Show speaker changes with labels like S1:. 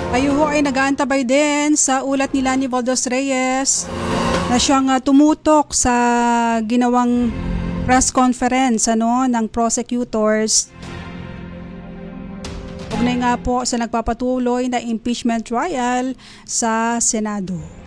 S1: Kayo ho ay nag-aantabay din sa ulat ni Lani Valdez Reyes na siyang tumutok sa ginawang press conference ng prosecutors. Ugnay nga po sa nagpapatuloy na impeachment trial sa Senado.